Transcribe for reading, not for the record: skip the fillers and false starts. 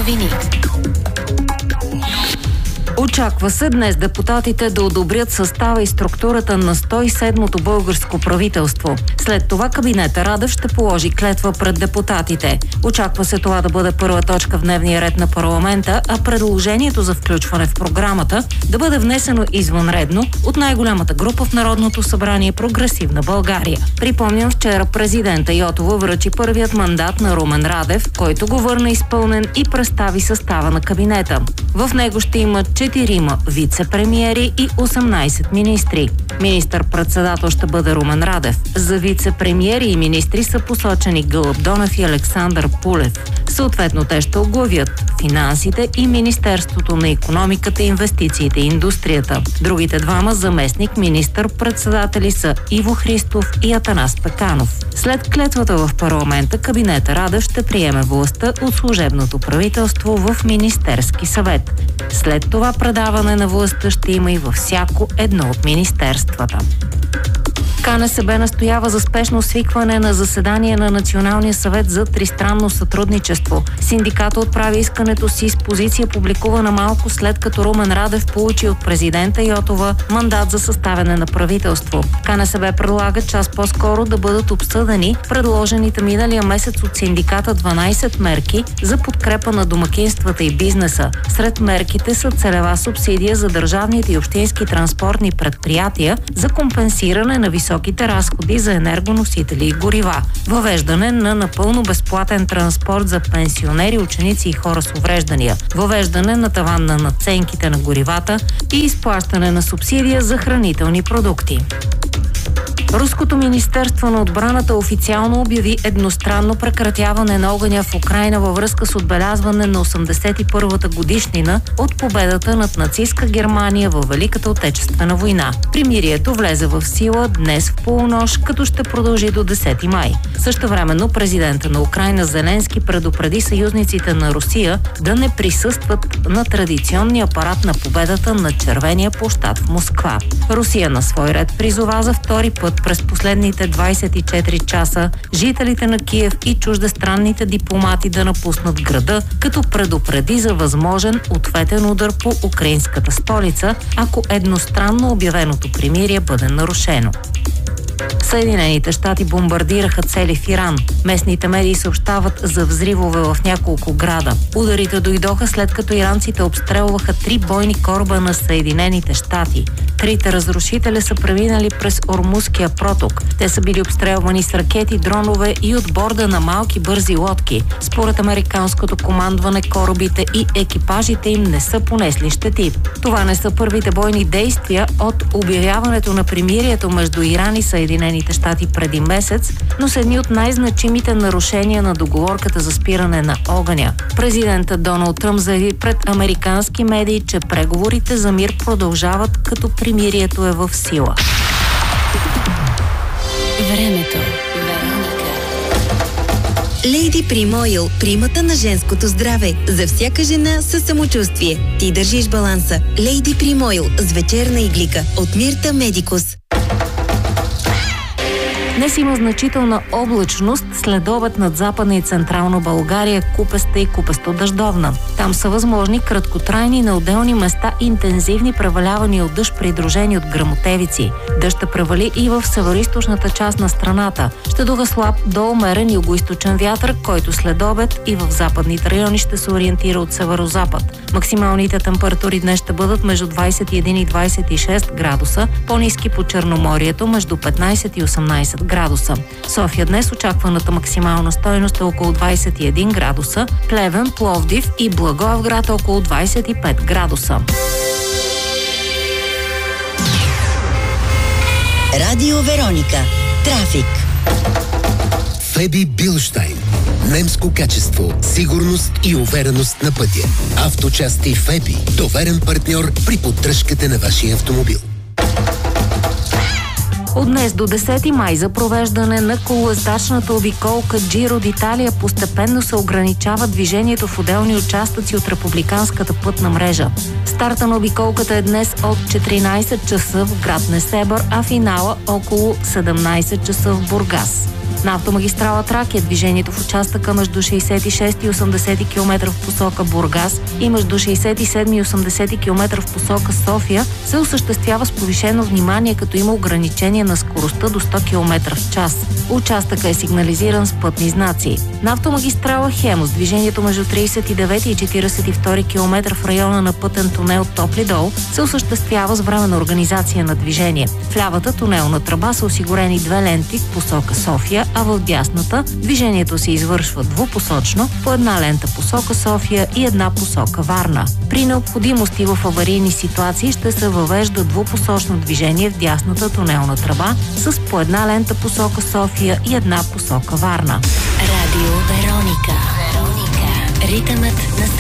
новини. Очаква се днес депутатите да одобрят състава и структурата на 107-то българско правителство. След това кабинета Радев ще положи клетва пред депутатите. Очаква се това да бъде първа точка в дневния ред на парламента, а предложението за включване в програмата да бъде внесено извънредно от най-голямата група в Народното събрание Прогресивна България. Припомням, вчера президента Йотова връчи първият мандат на Румен Радев, който го върна изпълнен и представи състава на кабинета. В него ще има 4 вице-премиери и 18 министри. Министър-председател ще бъде Румен Радев. За вице-премиери и министри са посочени Гълъб Донев и Александър Пулев. Съответно, те ще оглавят финансите и Министерството на икономиката, инвестициите и индустрията. Другите двама заместник министър-председатели са Иво Христов и Атанас Пеканов. След клетвата в парламента, кабинета Радев ще приеме властта от служебното правителство в Министерски съвет. След това предаване на властта ще има и във всяко едно от министерствата. КНСБ настоява за спешно свикване на заседание на Националния съвет за тристранно сътрудничество. Синдиката отправи искането си с позиция, публикувана малко след като Румен Радев получи от президента Йотова мандат за съставяне на правителство. КНСБ предлага час по-скоро да бъдат обсъдени предложените миналия месец от синдиката 12 мерки за подкрепа на домакинствата и бизнеса. Сред мерките са целева субсидия за държавните и общински транспортни предприятия за компенсиране на високите разходи за енергоносители и горива, въвеждане на напълно безплатен транспорт за пенсионери, ученици и хора с увреждания, въвеждане на таван на надценките на горивата и изплащане на субсидия за хранителни продукти. Руското министерство на отбраната официално обяви едностранно прекратяване на огъня в Украйна във връзка с отбелязване на 81-та годишнина от победата над нацистска Германия във Великата отечествена война. Примирието влезе в сила днес в полунощ, като ще продължи до 10 май. Същевременно президента на Украйна Зеленски предупреди съюзниците на Русия да не присъстват на традиционния парад на победата на Червения площад в Москва. Русия на свой ред призова за втори път през последните 24 часа жителите на Киев и чуждестранните дипломати да напуснат града, като предупреди за възможен ответен удар по украинската столица, ако едностранно обявеното примирие бъде нарушено. Съединените щати бомбардираха цели в Иран. Местните медии съобщават за взривове в няколко града. Ударите дойдоха след като иранците обстрелваха 3 бойни кораба на Съединените щати. 3 разрушителя са преминали през Ормузския проток. Те са били обстрелвани с ракети, дронове и от борда на малки бързи лодки. Според американското командване, корабите и екипажите им не са понесли щети. Това не са първите бойни действия от обявяването на примирието между Иран и Съединените щати преди месец, но са едни от най-значимите нарушения на договорката за спиране на огъня. Президентът Доналд Тръмп заяви пред американски медии, че преговорите за мир продължават, като примирието е в сила. Времето. Лейди Прим Ойл, примата на женското здраве. За всяка жена със самочувствие. Ти държиш баланса. Лейди Прим Ойл с вечерна иглика от Мирта Медикус. Днес има значителна облачност, следобед над Западна и Централна България, купеста и купесто-дъждовна. Там са възможни краткотрайни на отделни места интензивни превалявания от дъжд, придружени от гръмотевици. Дъжд ще превали и в североизточната част на страната. Ще духа слаб до умерен югоизточен вятър, който следобед и в западните райони ще се ориентира от северозапад. Максималните температури днес ще бъдат между 21 и 26 градуса, по-ниски по Черноморието между 15 и 18 градуса. София днес очакваната максимална стойност е около 21 градуса, Плевен, Пловдив и Благоевград около 25 градуса. Радио Вероника. Трафик. Феби Билштайн. Немско качество, сигурност и увереност на пътя. Авточасти Феби. Доверен партньор при поддръжката на вашия автомобил. От днес до 10 май за провеждане на колоездачната обиколка Джиро d'Italia постепенно се ограничава движението в отделни участъци от републиканската пътна мрежа. Старта на обиколката е днес от 14 часа в град Несебър, а финала около 17 часа в Бургас. На автомагистрала Тракия движението в участъка между 66 и 80 км в посока Бургас и между 67 и 80 км в посока София се осъществява с повишено внимание, като има ограничение на скоростта до 100 км в час. Участъкът е сигнализиран с пътни знаци. На автомагистрала Хемус движението между 39 и 42 км в района на пътен тунел Топли дол се осъществява с временна организация на движение. В лявата тунелна тръба са осигурени 2 ленти в посока София, а в дясната движението се извършва двупосочно по една лента посока София и една посока Варна. При необходимост и в аварийни ситуации ще се въвежда двупосочно движение в дясната тунелна тръба с по една лента посока София и една посока Варна. Радио Вероника. Ритъмът на